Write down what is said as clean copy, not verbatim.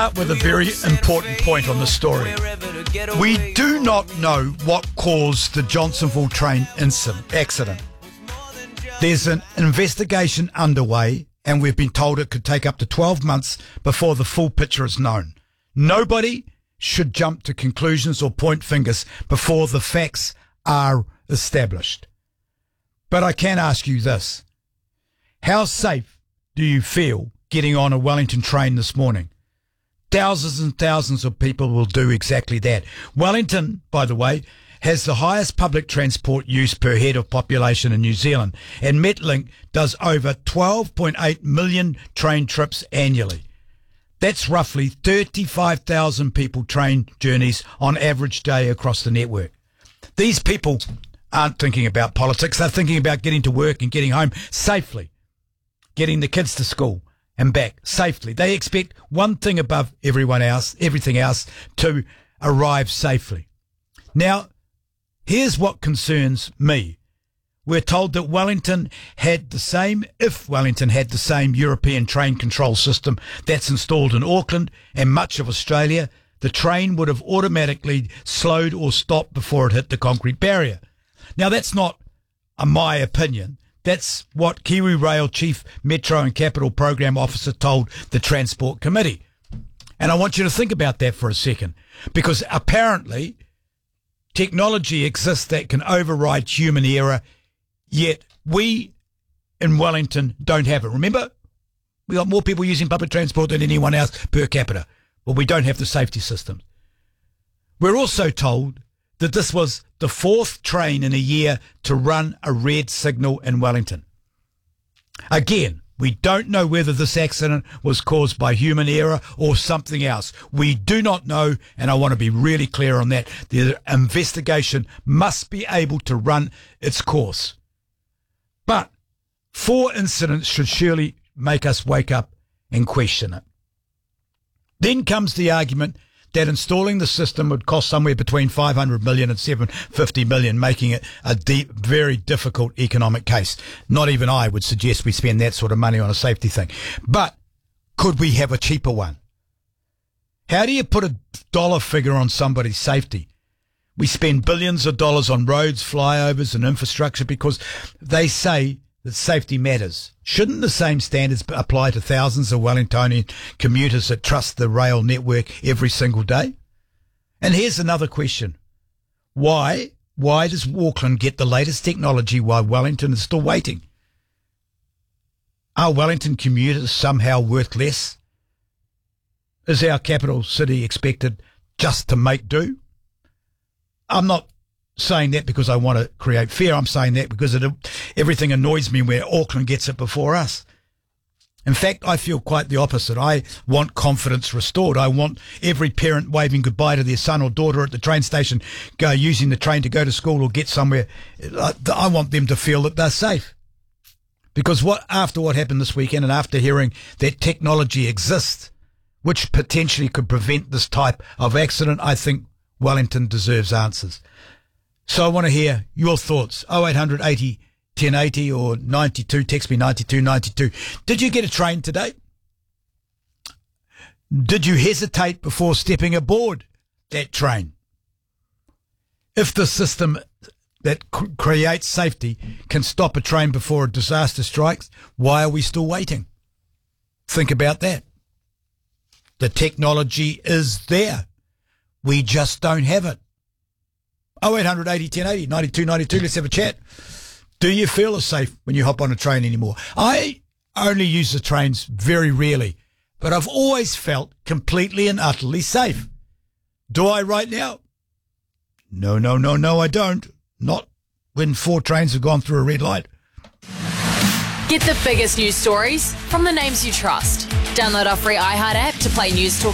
Start with a very important point on the story. We do not know what caused the Johnsonville train accident. There's an investigation underway, and we've been told it could take up to 12 months before the full picture is known. Nobody should jump to conclusions or point fingers before the facts are established. But I can ask you this. How safe do you feel getting on a Wellington train this morning? Thousands and thousands of people will do exactly that. Wellington, by the way, has the highest public transport use per head of population in New Zealand, and Metlink does over 12.8 million train trips annually. That's roughly 35,000 people train journeys on average day across the network. These people aren't thinking about politics. They're thinking about getting to work and getting home safely, getting the kids to school and back safely. They expect one thing above everything else, to arrive safely. Now, here's what concerns me. We're told that if Wellington had the same European train control system that's installed in Auckland and much of Australia, the train would have automatically slowed or stopped before it hit the concrete barrier. Now, that's not my opinion. That's what Kiwi Rail Chief Metro and Capital Program Officer told the Transport Committee. And I want you to think about that for a second, because apparently technology exists that can override human error, yet we in Wellington don't have it. Remember, we got more people using public transport than anyone else per capita, but we don't have the safety systems. We're also told that this was the fourth train in a year to run a red signal in Wellington. Again, we don't know whether this accident was caused by human error or something else. We do not know, and I want to be really clear on that. The investigation must be able to run its course. But 4 incidents should surely make us wake up and question it. Then comes the argument that installing the system would cost somewhere between 500 million and 750 million, making it a very difficult economic case. Not even I would suggest we spend that sort of money on a safety thing. But could we have a cheaper one? How do you put a dollar figure on somebody's safety? We spend billions of dollars on roads, flyovers and infrastructure because they say that safety matters. Shouldn't the same standards apply to thousands of Wellingtonian commuters that trust the rail network every single day? And here's another question. Why does Auckland get the latest technology while Wellington is still waiting? Are Wellington commuters somehow worth less? Is our capital city expected just to make do? I'm not saying that because I want to create fear. I'm saying that because everything annoys me where Auckland gets it before us. In fact, I feel quite the opposite. I want confidence restored. I want every parent waving goodbye to their son or daughter at the train station, using the train to go to school or get somewhere. I want them to feel that they're safe. Because after what happened this weekend and after hearing that technology exists, which potentially could prevent this type of accident, I think Wellington deserves answers. So I want to hear your thoughts. 0800 80 1080 or 92. Text me 9292. Did you get a train today? Did you hesitate before stepping aboard that train? If the system that creates safety can stop a train before a disaster strikes, why are we still waiting? Think about that. The technology is there. We just don't have it. 0800 80 1080 9292. Let's have a chat. Do you feel as safe when you hop on a train anymore? I only use the trains very rarely, but I've always felt completely and utterly safe. Do I right now? No, I don't. Not when 4 trains have gone through a red light. Get the biggest news stories from the names you trust. Download our free iHeart app to play News Talk